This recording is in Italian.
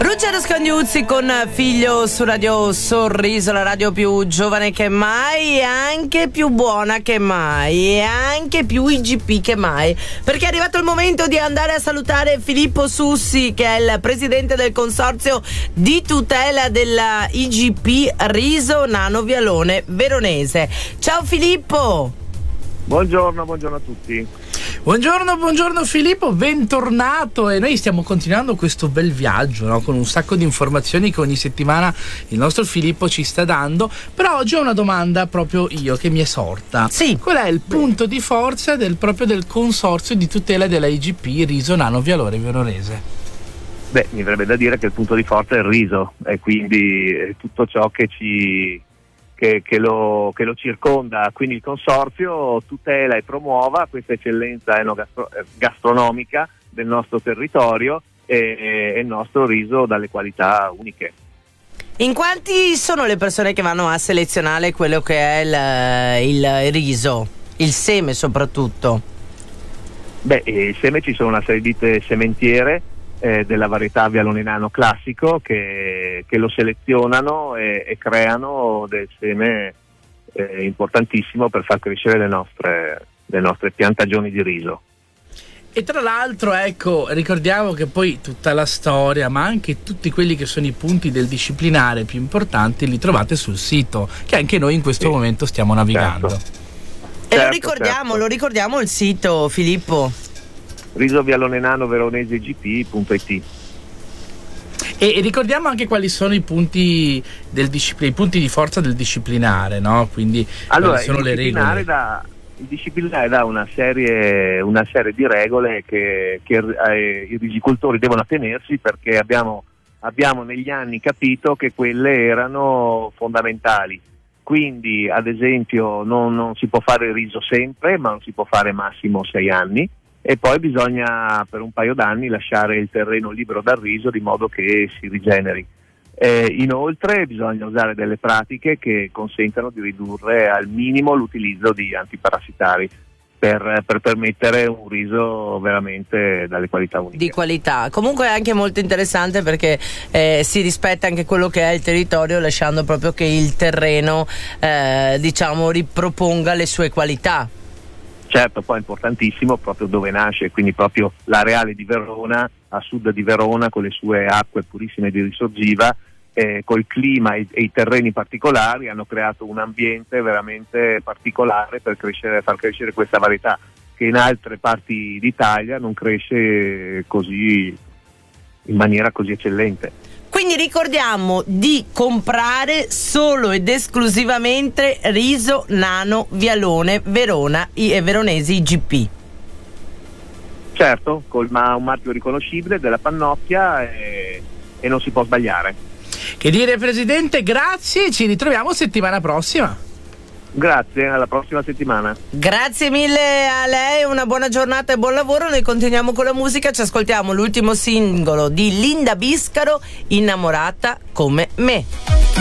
Ruggero Scandiuzzi con Figlio su Radio Sorriso, la radio più giovane che mai e anche più buona che mai e anche più IGP che mai, perché è arrivato il momento di andare a salutare Filippo Sussi, che è il presidente del consorzio di tutela della IGP Riso Nano Vialone Veronese. Ciao Filippo. Buongiorno a tutti. Buongiorno Filippo, bentornato. E noi stiamo continuando questo bel viaggio, no? Con un sacco di informazioni che ogni settimana il nostro Filippo ci sta dando. Però oggi ho una domanda proprio io che mi è sorta. Sì. Qual è il punto di forza del consorzio di tutela della IGP Riso Nano Vialone Veronese? Beh, mi verrebbe da dire che il punto di forza è il riso, e quindi tutto ciò che lo circonda. Quindi il consorzio tutela e promuova questa eccellenza gastronomica del nostro territorio e il nostro riso dalle qualità uniche. In quanti sono le persone che vanno a selezionare quello che è il riso, il seme soprattutto? Beh, il seme, ci sono una serie di sementiere della varietà Vialone Nano classico che lo selezionano e creano del seme importantissimo per far crescere le nostre piantagioni di riso. E tra l'altro, ecco, ricordiamo che poi tutta la storia, ma anche tutti quelli che sono i punti del disciplinare più importanti, li trovate sul sito, che anche noi in questo momento stiamo navigando. Certo. E Certo. lo ricordiamo il sito, Filippo? risovialonenanoveronesegp.it. E ricordiamo anche quali sono i punti i punti di forza del disciplinare, no? Quindi allora, quali sono le regole? Il disciplinare dà una serie di regole che i risicoltori devono attenersi, perché abbiamo negli anni capito che quelle erano fondamentali. Quindi, ad esempio, non si può fare il riso sempre, ma non si può fare massimo 6 anni. E poi bisogna per un paio d'anni lasciare il terreno libero dal riso, di modo che si rigeneri. Inoltre bisogna usare delle pratiche che consentano di ridurre al minimo l'utilizzo di antiparassitari per permettere un riso veramente dalle qualità uniche. Di qualità. Comunque è anche molto interessante, perché si rispetta anche quello che è il territorio, lasciando proprio che il terreno riproponga le sue qualità. Certo, poi è importantissimo proprio dove nasce, quindi proprio l'areale di Verona, a sud di Verona, con le sue acque purissime di risorgiva, col clima e i terreni particolari, hanno creato un ambiente veramente particolare per far crescere questa varietà, che in altre parti d'Italia non cresce così, in maniera così eccellente. Quindi ricordiamo di comprare solo ed esclusivamente Riso Nano Vialone Verona e Veronesi IGP. Certo, con un marchio riconoscibile della Pannocchia, e non si può sbagliare. Che dire, Presidente, grazie, ci ritroviamo settimana prossima. Grazie, alla prossima settimana. Grazie mille a lei, una buona giornata e buon lavoro. Noi continuiamo con la musica, ci ascoltiamo l'ultimo singolo di Linda Biscaro, Innamorata come me.